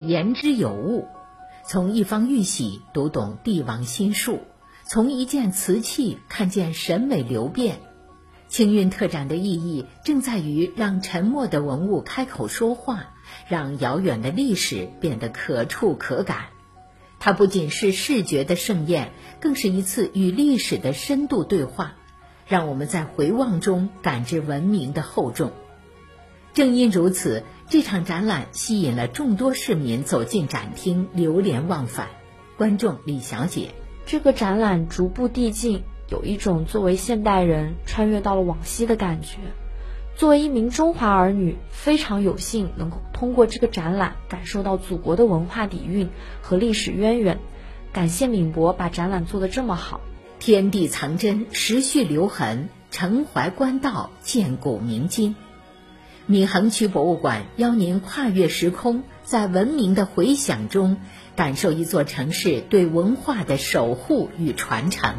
言之有物，从一方玉玺读懂帝王心术，从一件瓷器看见审美流变。青韵特展的意义正在于让沉默的文物开口说话，让遥远的历史变得可触可感。它不仅是视觉的盛宴，更是一次与历史的深度对话，让我们在回望中感知文明的厚重。正因如此，这场展览吸引了众多市民走进展厅，流连忘返。观众李小姐： 这个展览逐步递进，有一种作为现代人穿越到了往昔的感觉。作为一名中华儿女，非常有幸能够通过这个展览感受到祖国的文化底蕴和历史渊源。感谢闵博把展览做得这么好。 天地藏真，时序留痕，承怀官道，鉴古明今。闵行区博物馆邀您跨越时空，在文明的回响中感受一座城市对文化的守护与传承。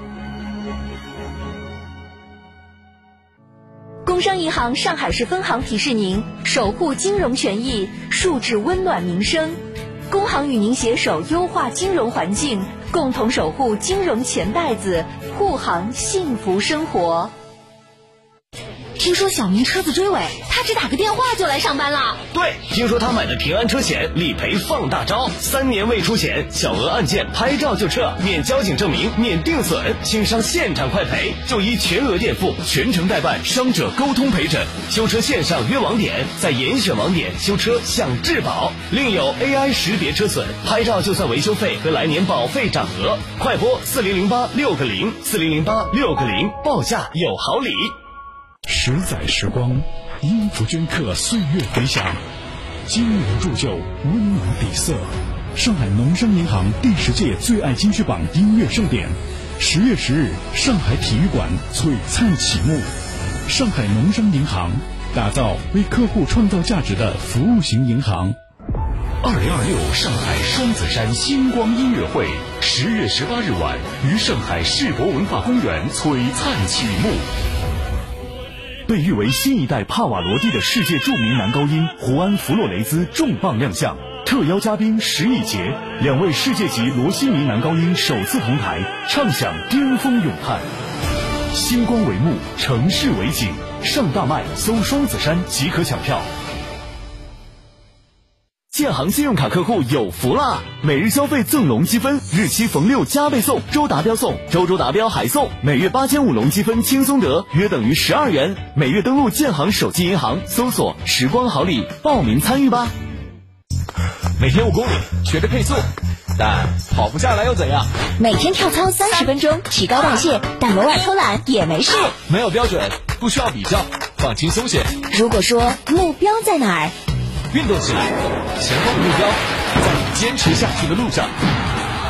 工商银行上海市分行提示您：守护金融权益，树质温暖民生。工行与您携手优化金融环境，共同守护金融钱袋子，护航幸福生活。听说小明车子追尾，他只打个电话就来上班了。 对，听说他买的平安车险理赔放大招，3年未出险，小额案件拍照就撤，免交警证明，免定损，轻伤现场快赔，就医全额垫付，全程代办，伤者沟通陪诊，修车线上约网点，在严选网点修车享质保，另有 AI 识别车损，拍照就算维修费和来年保费涨额。快拨400860400860，报价有好礼。 10载时光，音符镌刻岁月回响，金融铸就温暖底色。上海农商银行第10届最爱金曲榜音乐盛典，10月10日，上海体育馆璀璨启幕。上海农商银行打造为客户创造价值的服务型银行。 2026上海双子山星光音乐会10月18日晚于上海世博文化公园璀璨启幕。 被誉为新一代帕瓦罗蒂的世界著名男高音胡安·弗洛雷兹重磅亮相，特邀嘉宾石以洁，2位世界级罗西尼男高音首次同台，唱响巅峰咏叹。星光为幕，城市为景，上大麦搜双子山即可抢票。 建行信用卡客户有福啦！每日消费赠龙积分，日期逢6加倍送，周达标送，周达标还送，每月8500龙积分轻松得，约等于12元。每月登录建行手机银行，搜索“时光好礼”，报名参与吧。 每天5公里，学着配速，但跑不下来又怎样？ 每天跳操30分钟，提高代谢，但偶尔偷懒也没事。 没有标准，不需要比较，放轻松些。 如果说目标在哪儿？ 运动起来，前方的目标，在你坚持下去的路上。